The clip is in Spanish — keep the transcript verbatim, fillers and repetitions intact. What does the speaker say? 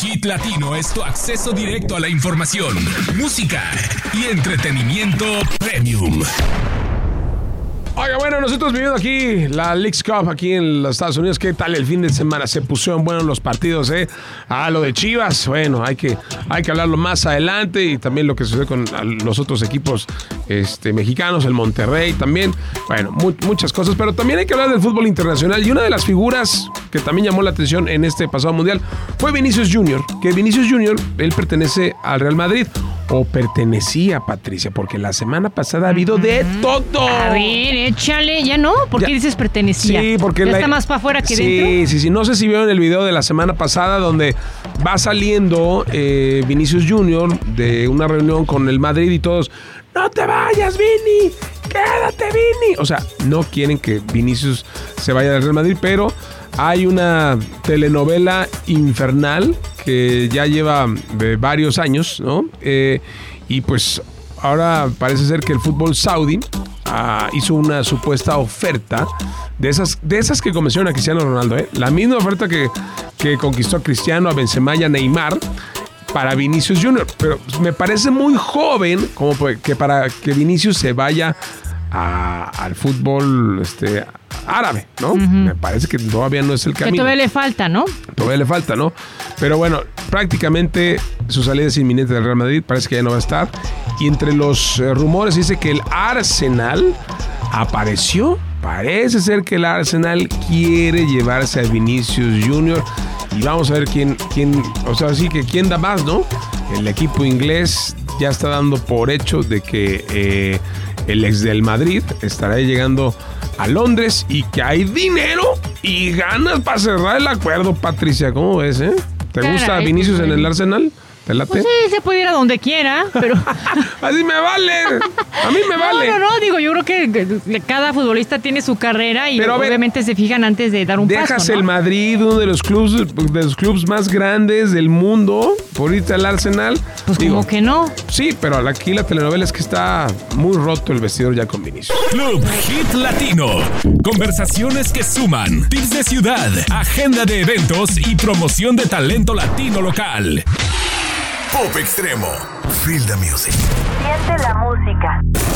Hit Latino es tu acceso directo a la información, música y entretenimiento premium. Oiga, bueno, nosotros viviendo aquí la Leagues Cup aquí en los Estados Unidos. ¿Qué tal el fin de semana? Se pusieron buenos los partidos, ¿eh? Ah, lo de Chivas, bueno, hay que, hay que hablarlo más adelante. Y también lo que sucede con los otros equipos este, mexicanos, el Monterrey también. Bueno, mu- muchas cosas, pero también hay que hablar del fútbol internacional. Y una de las figuras que también llamó la atención en este pasado mundial fue Vinicius Junior Que Vinicius Junior, él pertenece al Real Madrid. O pertenecía, Patricia, porque la semana pasada ha habido de todo. A ver, échale, ya no, ¿por qué Ya. dices pertenecía? Sí, porque ¿Ya la... está más para afuera que sí, dentro? Sí, sí, sí. No sé si vieron el video de la semana pasada donde va saliendo eh, Vinicius Junior de una reunión con el Madrid y todos, ¡no te vayas, Vini! ¡Quédate, Vini! O sea, no quieren que Vinicius se vaya del Real Madrid, pero hay una telenovela infernal que ya lleva eh, varios años, ¿no? Eh, y pues ahora parece ser que el fútbol saudí ah, hizo una supuesta oferta de esas, de esas que convenció a Cristiano Ronaldo, ¿eh? La misma oferta que, que conquistó a Cristiano, a Benzema y a Neymar para Vinicius Junior Pero me parece muy joven como que para que Vinicius se vaya a, al fútbol este, árabe, ¿no? Uh-huh. Me parece que todavía no es el camino. Que todavía le falta, ¿no? Todavía le falta, ¿no? Pero bueno, prácticamente su salida es inminente del Real Madrid. Parece que ya no va a estar. Y entre los eh, rumores dice que el Arsenal apareció. Parece ser que el Arsenal quiere llevarse a Vinicius Junior Y vamos a ver quién, quién, o sea, sí que quién da más, ¿no? El equipo inglés ya está dando por hecho de que eh, el ex del Madrid estará llegando a Londres y que hay dinero y ganas para cerrar el acuerdo, Patricia. ¿Cómo ves, eh? ¿Te Caray, gusta Vinicius en el Arsenal? ¿Te late? Pues sí, se puede ir a donde quiera, pero... Así me vale. A mí me vale. No, no, no, digo, yo creo que cada futbolista tiene su carrera y Pero, obviamente ver, se fijan antes de dar un dejas paso, ¿no? el Madrid, uno de los clubes de los clubes más grandes del mundo, por irte al Arsenal. Pues digo, como que no. Sí, pero aquí la telenovela es que está muy roto el vestidor ya con Vinicius. Club Hit Latino. Conversaciones que suman. Tips de ciudad, agenda de eventos y promoción de talento latino local. Pop Extremo. Feel the music. Siente la música.